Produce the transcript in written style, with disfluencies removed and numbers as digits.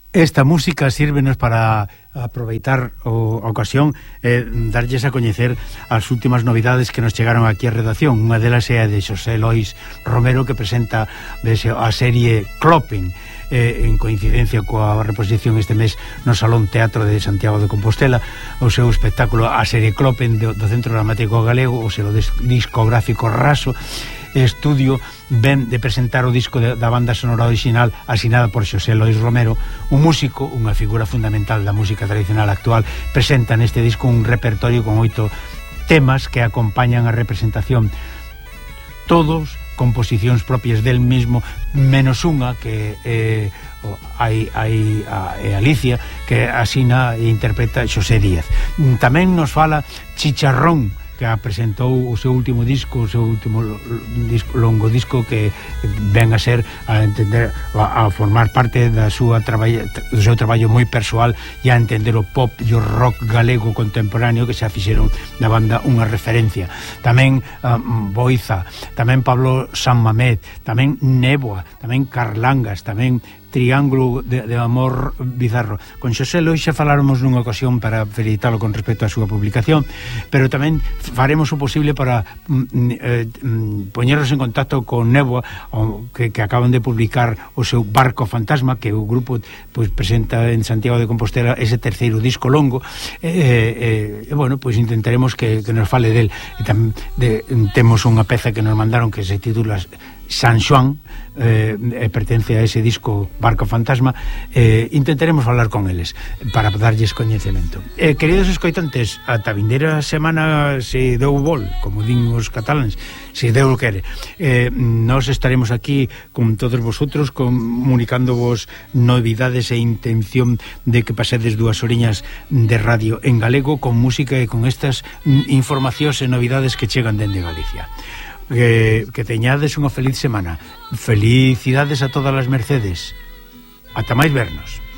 Esta música sírvenos para aproveitar a ocasión darlles a coñecer as últimas novidades que nos chegaron aquí á redacción. Unha delas é a de Xosé Lois Romero, que presenta a serie Clopen, en coincidencia coa reposición este mes no Salón Teatro de Santiago de Compostela, o seu espectáculo A serie Clopen do Centro Dramático Galego, o seu discográfico Raso Estudio ven de presentar o disco da banda sonora original asinada por Xosé Lois Romero, un músico, unha figura fundamental da música tradicional actual. Presenta neste disco un repertorio con 8 temas que acompañan a representación, todos composicións propias del mismo, menos unha que Alicia, que asina e interpreta Xosé Díaz. Tamén nos fala Chicharrón, que presentou o seu último disco, longo disco, que ven a ser, a entender, a formar parte do seu traballo moi persoal e a entender o pop e o rock galego contemporáneo, que xa fixeron na banda unha referencia. Tamén Boiza, tamén Pablo San Mamés, tamén Néboa, tamén Carlangas, tamén Triángulo de Amor Bizarro. Con Xosé Lois xa faláramos nunha ocasión para felicitalo con respecto á súa publicación, pero tamén faremos o posible para poñernos en contacto con Néboa, que acaban de publicar o seu Barco Fantasma, que o grupo presenta en Santiago de Compostela ese terceiro disco longo, bueno, pois intentaremos que nos fale del. Temos unha peza que nos mandaron que se titula San Xoán, pertence a ese disco Barco Fantasma. Intentaremos falar con eles para darlles coñecemento. Queridos escoitantes, ata vindeira semana, se deu bol, como din os cataláns, se Deus quere, nós estaremos aquí con todos vosotros, comunicándovos novidades e intención de que pasedes 2 horiñas de radio en galego, con música e con estas informacións e novidades que chegan dende Galicia. Que teñades unha feliz semana. Felicidades a todas as mercedes. Ata máis vernos.